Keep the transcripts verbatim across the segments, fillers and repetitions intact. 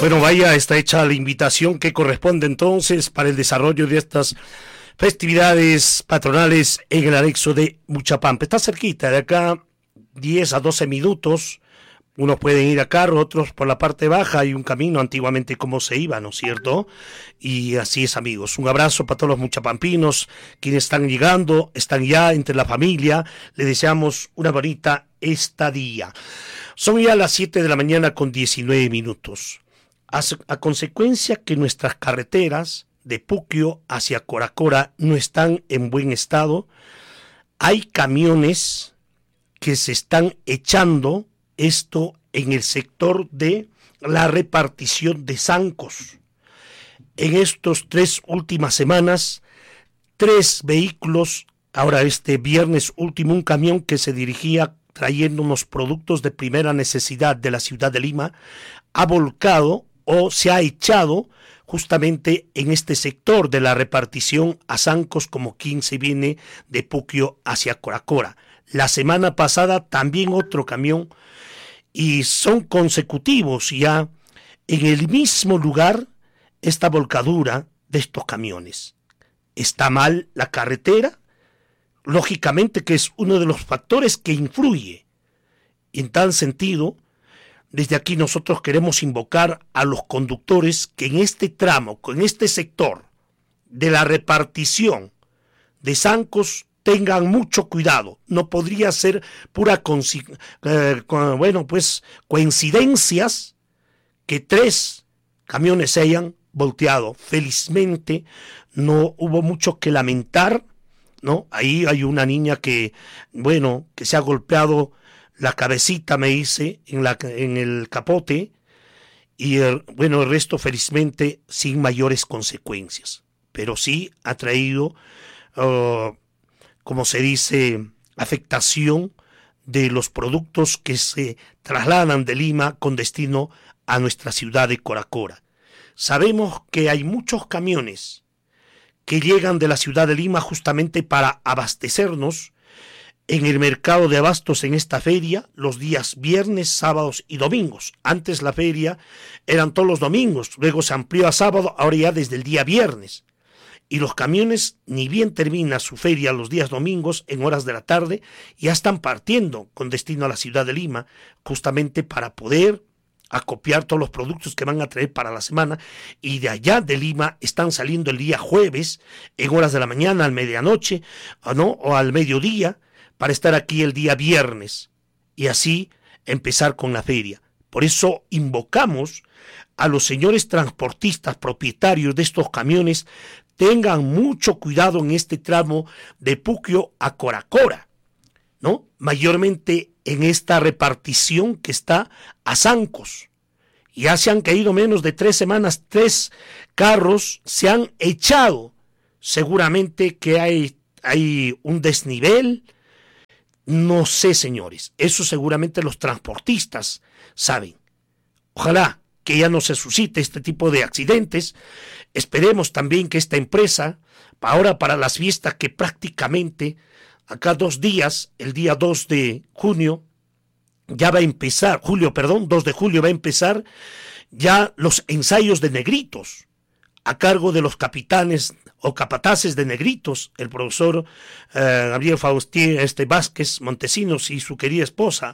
Bueno, vaya, está hecha la invitación que corresponde entonces para el desarrollo de estas festividades patronales en el anexo de Muchapampa. Está cerquita de acá, diez a doce minutos. Unos pueden ir a carro, otros por la parte baja. Hay un camino antiguamente como se iba, ¿no es cierto? Y así es, amigos. Un abrazo para todos los muchapampinos, quienes están llegando, están ya entre la familia. Les deseamos una bonita estadía. Son ya las siete de la mañana con diecinueve minutos. A, a consecuencia que nuestras carreteras de Puquio hacia Coracora no están en buen estado, hay camiones que se están echando esto en el sector de la repartición de zancos. En estos tres últimas semanas, tres vehículos, ahora este viernes último, un camión que se dirigía trayendo unos productos de primera necesidad de la ciudad de Lima, ha volcado o se ha echado justamente en este sector de la repartición a zancos, como quien se viene de Puquio hacia Coracora. La semana pasada también otro camión, y son consecutivos ya en el mismo lugar esta volcadura de estos camiones. ¿Está mal la carretera? Lógicamente que es uno de los factores que influye. Y en tal sentido, desde aquí nosotros queremos invocar a los conductores que en este tramo, en este sector de la repartición de zancos, tengan mucho cuidado. No podría ser pura eh, bueno, pues coincidencias que tres camiones se hayan volteado. Felizmente no hubo mucho que lamentar, ¿no? Ahí hay una niña que, bueno, que se ha golpeado la cabecita, me dice, en, la, en el capote, y el, bueno, el resto felizmente sin mayores consecuencias. Pero sí ha traído Uh, como se dice, afectación de los productos que se trasladan de Lima con destino a nuestra ciudad de Coracora. Sabemos que hay muchos camiones que llegan de la ciudad de Lima justamente para abastecernos en el mercado de abastos en esta feria los días viernes, sábados y domingos. Antes la feria eran todos los domingos, luego se amplió a sábado, ahora ya desde el día viernes. Y los camiones, ni bien termina su feria los días domingos, en horas de la tarde, ya están partiendo con destino a la ciudad de Lima, justamente para poder acopiar todos los productos que van a traer para la semana, y de allá de Lima están saliendo el día jueves, en horas de la mañana, al medianoche, ¿no? O al mediodía, para estar aquí el día viernes, y así empezar con la feria. Por eso invocamos a los señores transportistas propietarios de estos camiones, tengan mucho cuidado en este tramo de Puquio a Coracora, ¿no? Mayormente en esta repartición que está a zancos. Ya se han caído menos de tres semanas, tres carros se han echado. Seguramente que hay, hay un desnivel. No sé, señores, eso seguramente los transportistas saben. Ojalá que ya no se suscite este tipo de accidentes. Esperemos también que esta empresa, ahora para las fiestas que prácticamente acá dos días, el día dos de junio, ya va a empezar, julio, perdón, dos de julio va a empezar ya los ensayos de negritos, a cargo de los capitanes o capataces de negritos, el profesor eh, Gabriel Faustín este, Vázquez Montesinos y su querida esposa,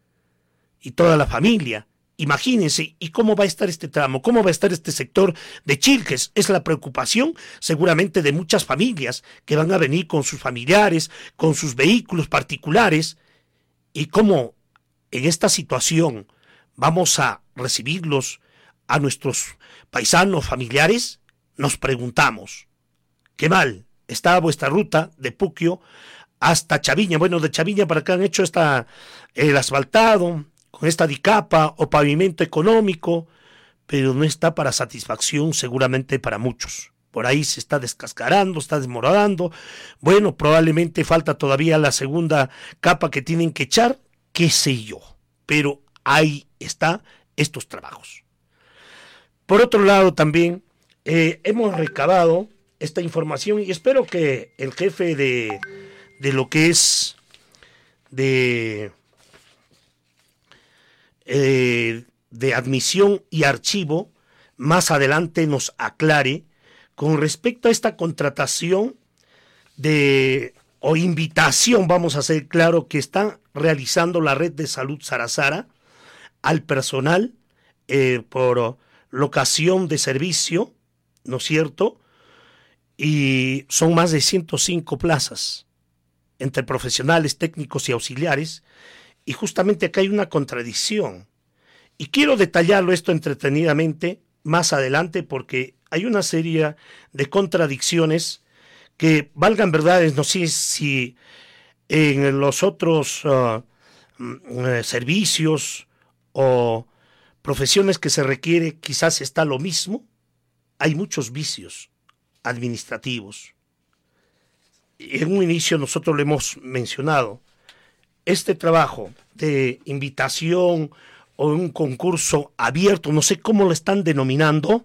y toda la familia. Imagínense, ¿y cómo va a estar este tramo? ¿Cómo va a estar este sector de Chilques? Es la preocupación seguramente de muchas familias que van a venir con sus familiares, con sus vehículos particulares. ¿Y cómo en esta situación vamos a recibirlos a nuestros paisanos familiares? Nos preguntamos. Qué mal está vuestra ruta de Puquio hasta Chaviña. Bueno, de Chaviña para acá han hecho esta, el asfaltado, con esta dicapa o pavimento económico, pero no está para satisfacción seguramente para muchos. Por ahí se está descascarando, está desmoronando. Bueno, probablemente falta todavía la segunda capa que tienen que echar, qué sé yo. Pero ahí está estos trabajos. Por otro lado también eh, hemos recabado esta información y espero que el jefe de, de lo que es de... Eh, de Admisión y Archivo más adelante nos aclare con respecto a esta contratación de o invitación, vamos a ser claro, que está realizando la Red de Salud Sarazara al personal eh, por locación de servicio, ¿no es cierto? Y son más de ciento cinco plazas entre profesionales, técnicos y auxiliares, y justamente acá hay una contradicción. Y quiero detallarlo esto entretenidamente más adelante porque hay una serie de contradicciones que, valgan verdades, no sé si en los otros uh, uh, servicios o profesiones que se requiere quizás está lo mismo. Hay muchos vicios administrativos. En un inicio nosotros lo hemos mencionado. Este trabajo de invitación o un concurso abierto, no sé cómo lo están denominando,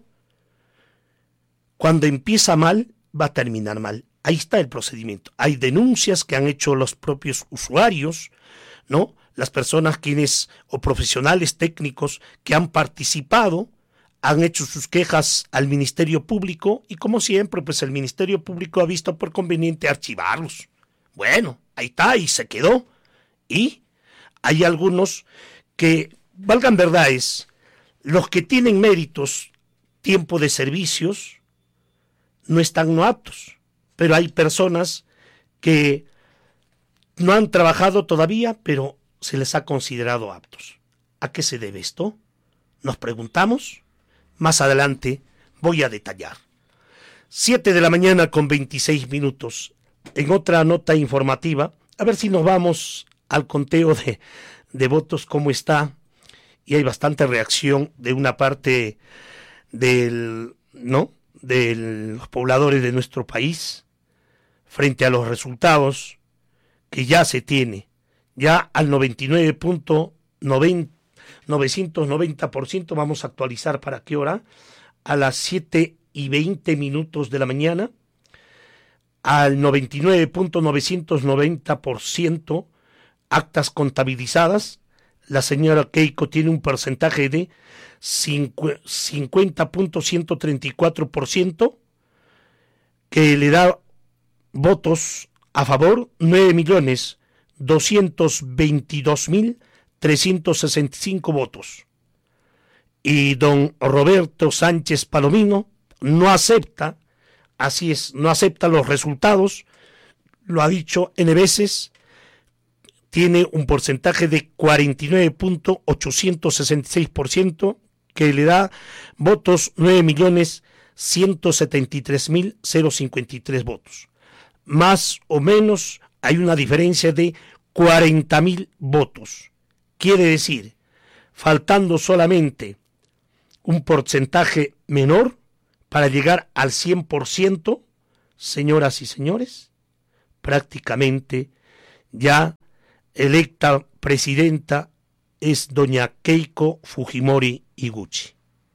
cuando empieza mal, va a terminar mal. Ahí está el procedimiento. Hay denuncias que han hecho los propios usuarios, ¿no? Las personas quienes, o profesionales técnicos que han participado, han hecho sus quejas al Ministerio Público y como siempre, pues el Ministerio Público ha visto por conveniente archivarlos. Bueno, ahí está, y se quedó. Y hay algunos que, valgan verdades, los que tienen méritos, tiempo de servicios, no están no aptos. Pero hay personas que no han trabajado todavía, pero se les ha considerado aptos. ¿A qué se debe esto? Nos preguntamos. Más adelante voy a detallar. Siete de la mañana con veintiséis minutos. En otra nota informativa, a ver si nos vamos al conteo de, de votos, cómo está. Y hay bastante reacción de una parte del, ¿no? de los pobladores de nuestro país frente a los resultados que ya se tiene. Ya al noventa y nueve punto novecientos noventa por ciento, vamos a actualizar para qué hora, a las siete y veinte minutos de la mañana, al noventa y nueve punto novecientos noventa por ciento actas contabilizadas. La señora Keiko tiene un porcentaje de cincuenta punto ciento treinta y cuatro por ciento, que le da votos a favor nueve millones doscientos veintidós mil trescientos sesenta y cinco votos. Y don Roberto Sánchez Palomino no acepta, así es, no acepta los resultados, lo ha dicho N veces, tiene un porcentaje de cuarenta y nueve punto ochocientos sesenta y seis por ciento, que le da votos nueve millones ciento setenta y tres mil cincuenta y tres votos. Más o menos hay una diferencia de cuarenta mil votos. Quiere decir, faltando solamente un porcentaje menor para llegar al cien por ciento, señoras y señores, prácticamente ya electa presidenta es doña Keiko Fujimori Iguchi.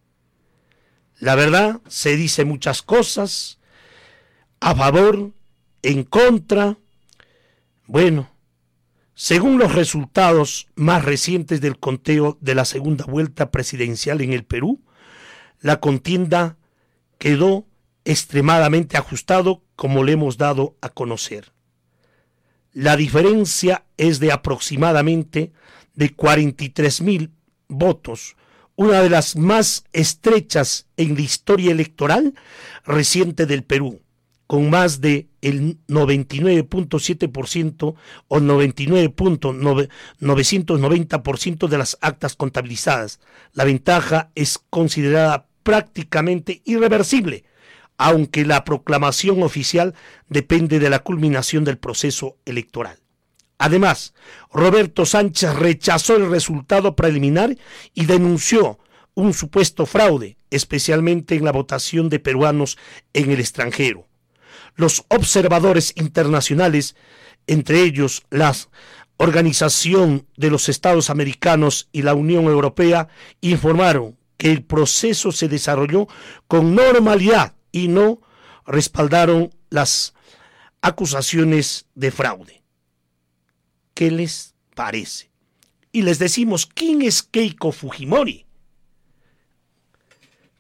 La verdad, se dice muchas cosas, a favor, en contra. Bueno, según los resultados más recientes del conteo de la segunda vuelta presidencial en el Perú, la contienda quedó extremadamente ajustado, como le hemos dado a conocer. La diferencia es de aproximadamente de cuarenta y tres mil votos, una de las más estrechas en la historia electoral reciente del Perú, con más de el noventa y nueve punto siete por ciento o noventa y nueve punto novecientos noventa por ciento de las actas contabilizadas. La ventaja es considerada prácticamente irreversible, aunque la proclamación oficial depende de la culminación del proceso electoral. Además, Roberto Sánchez rechazó el resultado preliminar y denunció un supuesto fraude, especialmente en la votación de peruanos en el extranjero. Los observadores internacionales, entre ellos la Organización de los Estados Americanos y la Unión Europea, informaron que el proceso se desarrolló con normalidad y no respaldaron las acusaciones de fraude. ¿Qué les parece? Y les decimos, ¿quién es Keiko Fujimori?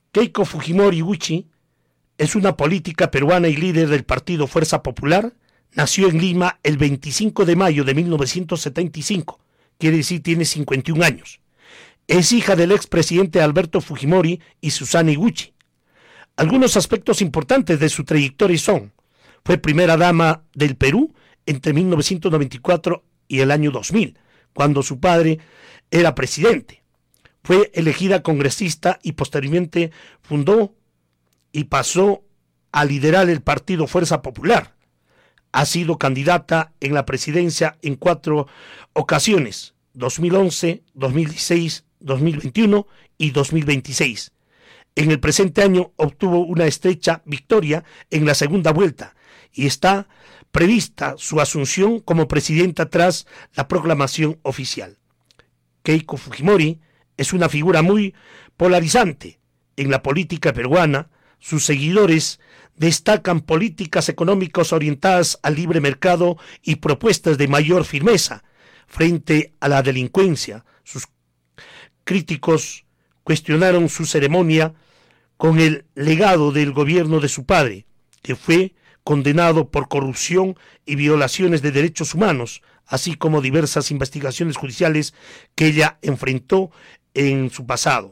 Keiko Fujimori Gucci es una política peruana y líder del partido Fuerza Popular. Nació en Lima el veinticinco de mayo de mil novecientos setenta y cinco, quiere decir tiene cincuenta y un años. Es hija del expresidente Alberto Fujimori y Susana Iguchi. Algunos aspectos importantes de su trayectoria son: fue primera dama del Perú entre mil novecientos noventa y cuatro y el año dos mil, cuando su padre era presidente. Fue elegida congresista y posteriormente fundó y pasó a liderar el partido Fuerza Popular. Ha sido candidata en la presidencia en cuatro ocasiones: dos mil once, dos mil dieciséis, dos mil veintiuno y dos mil veintiséis. En el presente año obtuvo una estrecha victoria en la segunda vuelta y está prevista su asunción como presidenta tras la proclamación oficial. Keiko Fujimori es una figura muy polarizante en la política peruana. Sus seguidores destacan políticas económicas orientadas al libre mercado y propuestas de mayor firmeza frente a la delincuencia. Sus críticos cuestionaron su ceremonia con el legado del gobierno de su padre, que fue condenado por corrupción y violaciones de derechos humanos, así como diversas investigaciones judiciales que ella enfrentó en su pasado.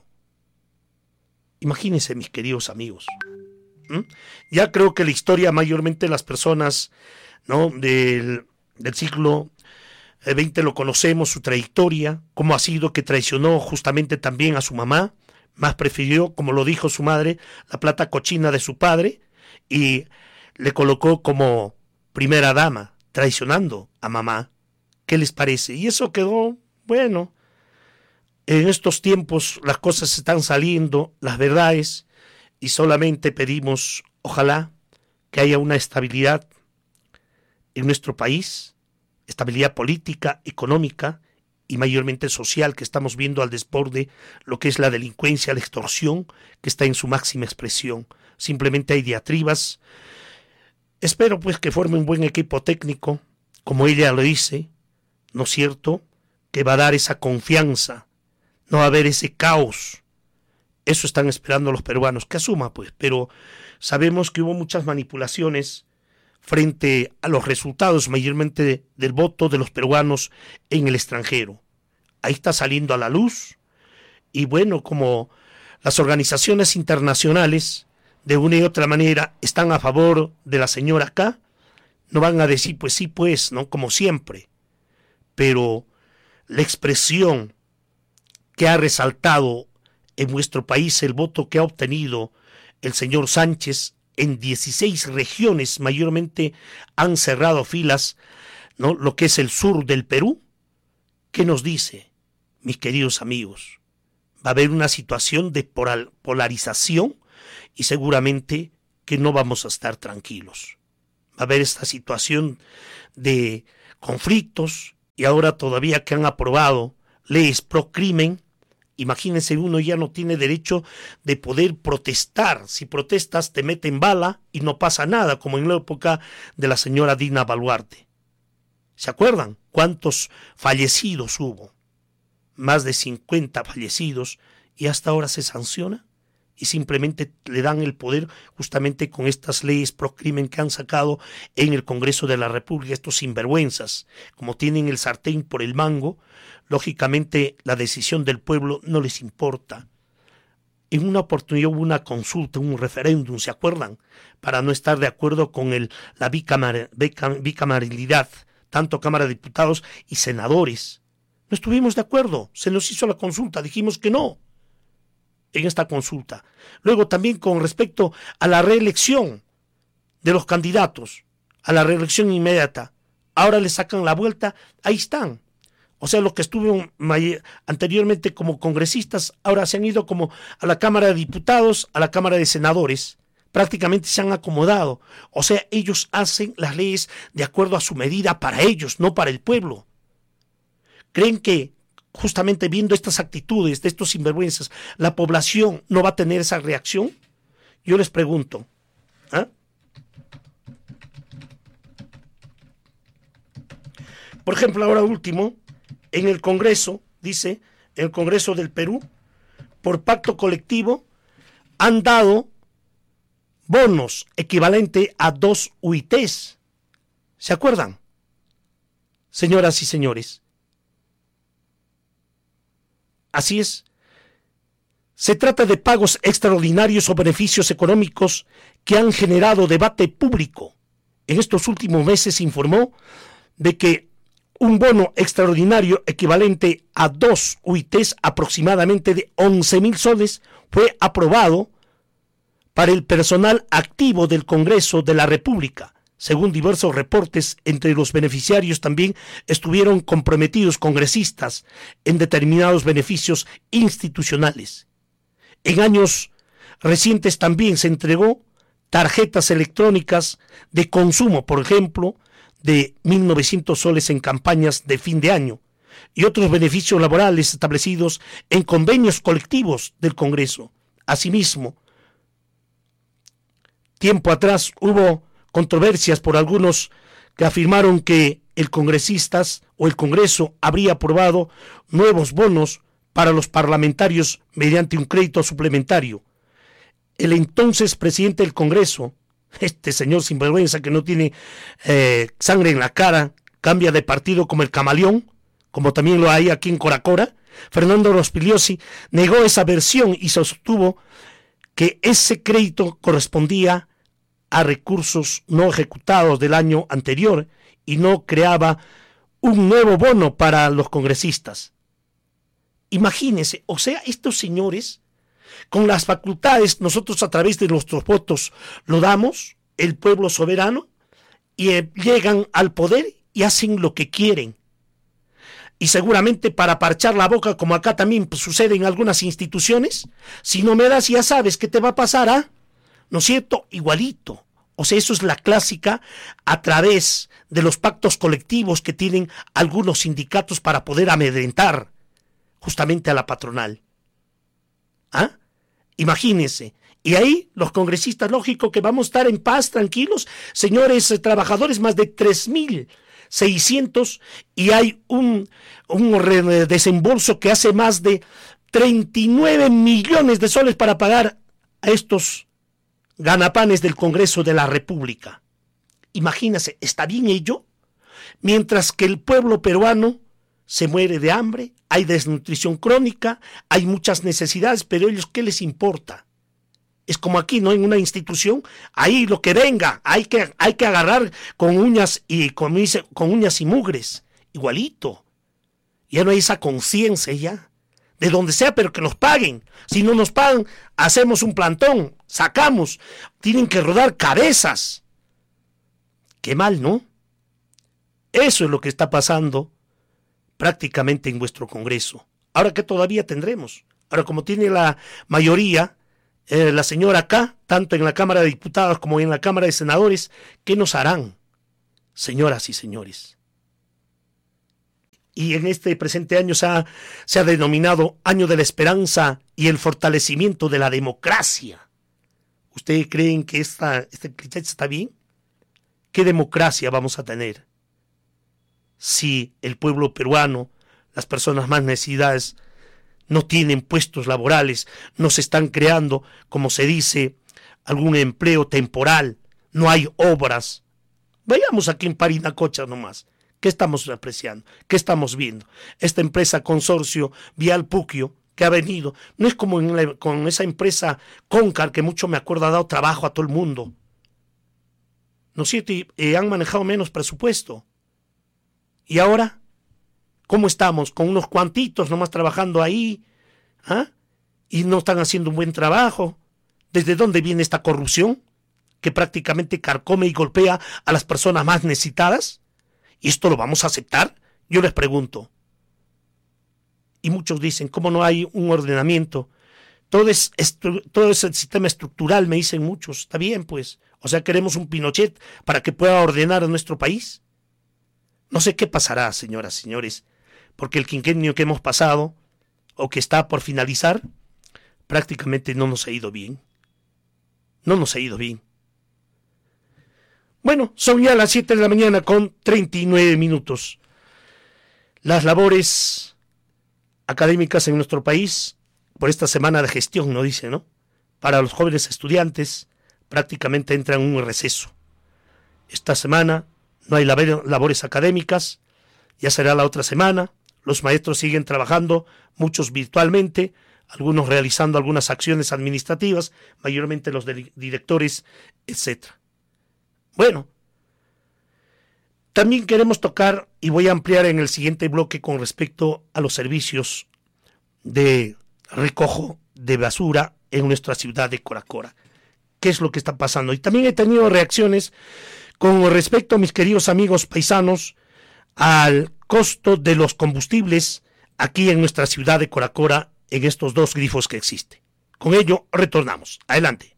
Imagínense, mis queridos amigos. ¿Mm? Ya creo que la historia, mayormente las personas, ¿no?, del, del siglo veinte lo conocemos, su trayectoria, cómo ha sido que traicionó justamente también a su mamá, más prefirió, como lo dijo su madre, la plata cochina de su padre y le colocó como primera dama, traicionando a mamá. ¿Qué les parece? Y eso quedó, bueno, en estos tiempos las cosas están saliendo, las verdades, y solamente pedimos, ojalá, que haya una estabilidad en nuestro país, estabilidad política, económica y mayormente social, que estamos viendo al desborde lo que es la delincuencia, la extorsión, que está en su máxima expresión. Simplemente hay diatribas. Espero pues que forme un buen equipo técnico, como ella lo dice, ¿no es cierto?, que va a dar esa confianza, no va a haber ese caos. Eso están esperando los peruanos, que asuma pues, pero sabemos que hubo muchas manipulaciones frente a los resultados mayormente de, del voto de los peruanos en el extranjero. Ahí está saliendo a la luz, y bueno, como las organizaciones internacionales de una y otra manera están a favor de la señora acá, no van a decir pues sí pues, ¿no?, como siempre, pero la expresión que ha resaltado en nuestro país el voto que ha obtenido el señor Sánchez en dieciséis regiones, mayormente han cerrado filas, ¿no?, lo que es el sur del Perú. ¿Qué nos dice, mis queridos amigos? Va a haber una situación de polarización y seguramente que no vamos a estar tranquilos. Va a haber esta situación de conflictos, y ahora todavía que han aprobado leyes pro crimen. Imagínense, uno ya no tiene derecho de poder protestar. Si protestas te meten bala y no pasa nada, como en la época de la señora Dina Boluarte. ¿Se acuerdan cuántos fallecidos hubo? Más de cincuenta fallecidos, y hasta ahora se sanciona y simplemente le dan el poder justamente con estas leyes pro crimen que han sacado en el Congreso de la República. Estos sinvergüenzas, como tienen el sartén por el mango, lógicamente la decisión del pueblo no les importa. En una oportunidad hubo una consulta, un referéndum, ¿se acuerdan?, para no estar de acuerdo con el, la bicamar, bicamaralidad, tanto Cámara de Diputados y senadores. No estuvimos de acuerdo, se nos hizo la consulta, dijimos que no en esta consulta. Luego también con respecto a la reelección de los candidatos, a la reelección inmediata, ahora le sacan la vuelta, ahí están. O sea, los que estuvieron anteriormente como congresistas, ahora se han ido como a la Cámara de Diputados, a la Cámara de Senadores. Prácticamente se han acomodado. O sea, ellos hacen las leyes de acuerdo a su medida para ellos, no para el pueblo. ¿Creen que justamente viendo estas actitudes de estos sinvergüenzas, la población no va a tener esa reacción? Yo les pregunto, ¿eh? Por ejemplo, ahora último, en el Congreso, dice, en el Congreso del Perú, por pacto colectivo, han dado bonos equivalente a dos U I Tes. ¿Se acuerdan? Señoras y señores. Así es. Se trata de pagos extraordinarios o beneficios económicos que han generado debate público. En estos últimos meses se informó de que un bono extraordinario equivalente a dos U I Tes, aproximadamente de once mil soles, fue aprobado para el personal activo del Congreso de la República. Según diversos reportes, entre los beneficiarios también estuvieron comprometidos congresistas en determinados beneficios institucionales. En años recientes también se entregó tarjetas electrónicas de consumo, por ejemplo, de mil novecientos soles en campañas de fin de año y otros beneficios laborales establecidos en convenios colectivos del Congreso. Asimismo, tiempo atrás hubo controversias por algunos que afirmaron que el congresistas o el Congreso habría aprobado nuevos bonos para los parlamentarios mediante un crédito suplementario. El entonces presidente del Congreso, este señor sinvergüenza que no tiene eh, sangre en la cara, cambia de partido como el camaleón, como también lo hay aquí en Coracora, Fernando Rospigliosi, negó esa versión y sostuvo que ese crédito correspondía a recursos no ejecutados del año anterior y no creaba un nuevo bono para los congresistas. Imagínense, o sea, estos señores, con las facultades, nosotros a través de nuestros votos lo damos, el pueblo soberano, y eh, llegan al poder y hacen lo que quieren. Y seguramente para parchar la boca, como acá también sucede en algunas instituciones, si no me das ya sabes qué te va a pasar, ¿ah? ¿No es cierto? Igualito. O sea, eso es la clásica a través de los pactos colectivos que tienen algunos sindicatos para poder amedrentar justamente a la patronal. ¿Ah? Imagínense. Y ahí los congresistas, lógico que vamos a estar en paz, tranquilos, señores eh, trabajadores, más de tres mil seiscientos, y hay un, un desembolso que hace más de treinta y nueve millones de soles para pagar a estos ganapanes del Congreso de la República. Imagínense, ¿está bien ello? Mientras que el pueblo peruano se muere de hambre, hay desnutrición crónica, hay muchas necesidades, pero ellos, ¿qué les importa? Es como aquí, ¿no? En una institución, ahí lo que venga, hay que, hay que agarrar con uñas y con, con uñas y mugres, igualito. Ya no hay esa conciencia ya, de donde sea, pero que nos paguen. Si no nos pagan, hacemos un plantón, sacamos, tienen que rodar cabezas. Qué mal, ¿no? Eso es lo que está pasando prácticamente en vuestro Congreso. Ahora que todavía tendremos. Ahora, como tiene la mayoría, eh, la señora acá, tanto en la Cámara de Diputados como en la Cámara de Senadores, ¿qué nos harán, señoras y señores? Y en este presente año se ha, se ha denominado Año de la Esperanza y el Fortalecimiento de la Democracia. ¿Ustedes creen que esta, este criterio está bien? ¿Qué democracia vamos a tener si el pueblo peruano, las personas más necesitadas, no tienen puestos laborales, no se están creando, como se dice, algún empleo temporal, no hay obras? Vayamos aquí en Parinacocha nomás. ¿Qué estamos apreciando? ¿Qué estamos viendo? Esta empresa consorcio Vial Puquio que ha venido, no es como en la, con esa empresa Concar, que mucho me acuerdo ha dado trabajo a todo el mundo, ¿no es cierto? Y eh, han manejado menos presupuesto. ¿Y ahora? ¿Cómo estamos? Con unos cuantitos nomás trabajando ahí, ¿ah? Y no están haciendo un buen trabajo. ¿Desde dónde viene esta corrupción que prácticamente carcome y golpea a las personas más necesitadas? ¿Y esto lo vamos a aceptar? Yo les pregunto. Y muchos dicen, ¿cómo no hay un ordenamiento? Todo es, todo es el sistema estructural, me dicen muchos. Está bien, pues. O sea, queremos un Pinochet para que pueda ordenar a nuestro país. No sé qué pasará, señoras y señores, porque el quinquenio que hemos pasado, o que está por finalizar, prácticamente no nos ha ido bien. No nos ha ido bien. Bueno, son ya las siete de la mañana con treinta y nueve minutos. Las labores académicas en nuestro país, por esta semana de gestión, no dice, ¿no? para los jóvenes estudiantes prácticamente entran en un receso. Esta semana no hay labores académicas, ya será la otra semana. Los maestros siguen trabajando, muchos virtualmente, algunos realizando algunas acciones administrativas, mayormente los directores, etcétera. Bueno, también queremos tocar, y voy a ampliar en el siguiente bloque con respecto a los servicios de recojo de basura en nuestra ciudad de Coracora. ¿Qué es lo que está pasando? Y también he tenido reacciones con respecto, mis queridos amigos paisanos, al costo de los combustibles aquí en nuestra ciudad de Coracora, en estos dos grifos que existen. Con ello, retornamos. Adelante.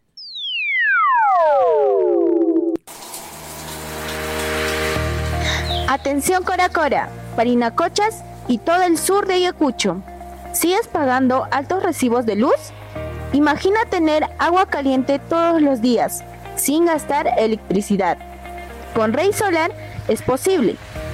Atención Coracora, Parinacochas y todo el sur de Ayacucho. ¿Sigues pagando altos recibos de luz? Imagina tener agua caliente todos los días, sin gastar electricidad. Con Rey Solar es posible.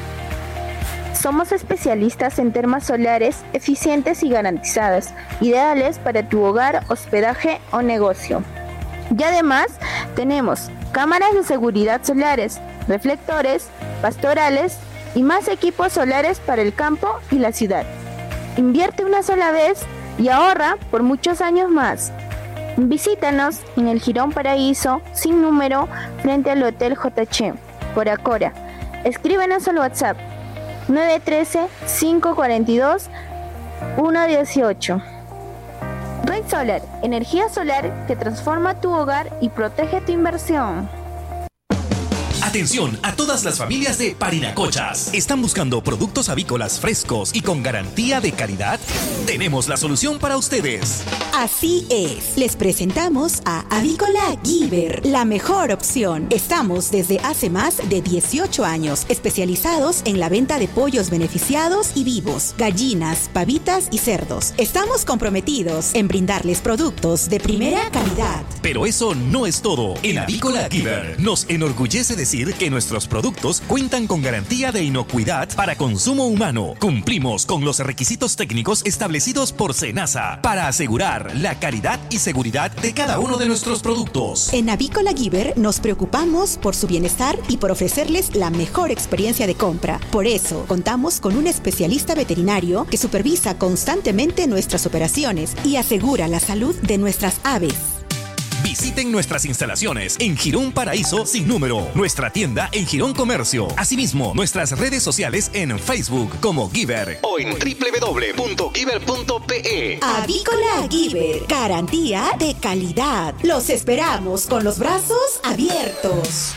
Somos especialistas en termas solares eficientes y garantizadas, ideales para tu hogar, hospedaje o negocio. Y además tenemos cámaras de seguridad solares, reflectores, pastorales y más equipos solares para el campo y la ciudad. Invierte una sola vez y ahorra por muchos años más. Visítanos en el Jirón Paraíso, sin número, frente al Hotel J H, Coracora. Escríbenos al WhatsApp nueve uno tres, cinco cuatro dos, uno uno ocho. Rey Solar, energía solar que transforma tu hogar y protege tu inversión. Atención a todas las familias de Parinacochas. ¿Están buscando productos avícolas frescos y con garantía de calidad? Tenemos la solución para ustedes. Así es. Les presentamos a Avícola Giver, la mejor opción. Estamos desde hace más de dieciocho años especializados en la venta de pollos beneficiados y vivos, gallinas, pavitas y cerdos. Estamos comprometidos en brindarles productos de primera calidad. Pero eso no es todo. En Avícola Giver nos enorgullece decir que nuestros productos cuentan con garantía de inocuidad para consumo humano. Cumplimos con los requisitos técnicos establecidos por SENASA para asegurar la calidad y seguridad de cada uno de nuestros productos. En Avícola Giver nos preocupamos por su bienestar y por ofrecerles la mejor experiencia de compra. Por eso, contamos con un especialista veterinario que supervisa constantemente nuestras operaciones y asegura la salud de nuestras aves. Visiten nuestras instalaciones en Jirón Paraíso sin número, nuestra tienda en Jirón Comercio, asimismo nuestras redes sociales en Facebook como Giver o en doble u doble u doble u punto giver punto pe e. Avícola Giver, garantía de calidad. Los esperamos con los brazos abiertos.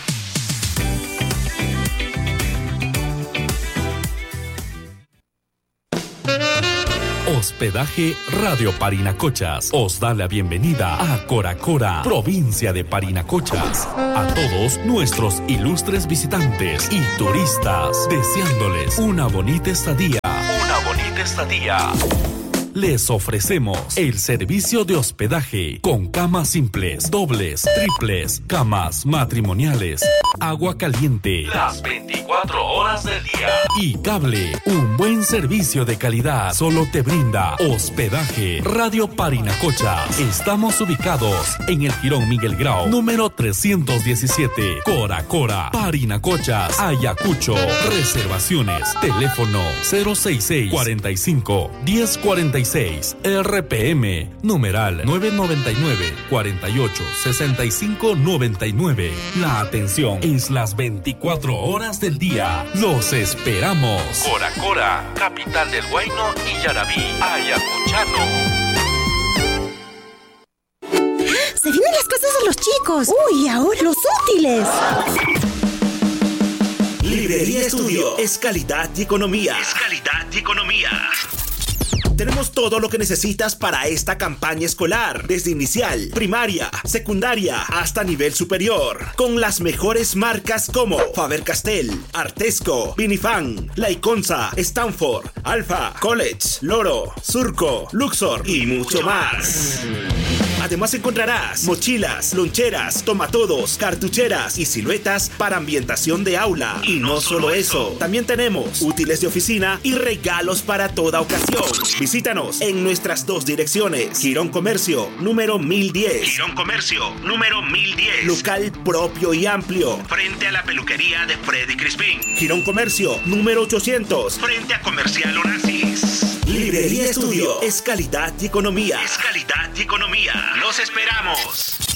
Hospedaje Radio Parinacochas os da la bienvenida a Coracora, provincia de Parinacochas. A todos nuestros ilustres visitantes y turistas, deseándoles una bonita estadía. Una bonita estadía. Les ofrecemos el servicio de hospedaje con camas simples, dobles, triples, camas matrimoniales, agua caliente las veinticuatro horas del día y cable. Un buen servicio de calidad solo te brinda Hospedaje Radio Parinacochas. Estamos ubicados en el Jirón Miguel Grau, número trescientos diecisiete, Coracora, Parinacochas, Ayacucho. Reservaciones, teléfono cero seis seis, cuarenta y cinco, diez cuarenta y seis, R P M, numeral nueve noventa y nueve, cuarenta y ocho, sesenta y cinco noventa y nueve. La atención es las veinticuatro horas del día. Los esperamos. Coracora, capital del Huayno y Yarabí, ayacuchano. Se vienen las cosas de los chicos. Uy, ahora los útiles. Librería Estudio es calidad y economía. Es calidad y economía. Tenemos todo lo que necesitas para esta campaña escolar, desde inicial, primaria, secundaria, hasta nivel superior, con las mejores marcas como Faber-Castell, Artesco, Vinifan, Laiconza, Stanford, Alfa, College, Loro, Surco, Luxor y mucho más. Además encontrarás mochilas, loncheras, tomatodos, cartucheras y siluetas para ambientación de aula. Y no solo eso, también tenemos útiles de oficina y regalos para toda ocasión. Visítanos en nuestras dos direcciones. Girón Comercio, número mil diez. Girón Comercio, número mil diez. Local propio y amplio, frente a la peluquería de Freddy Crispín. Girón Comercio, número ochocientos, frente a Comercial Onassis. Librería Estudio, es calidad y economía. Es calidad y economía. Los esperamos.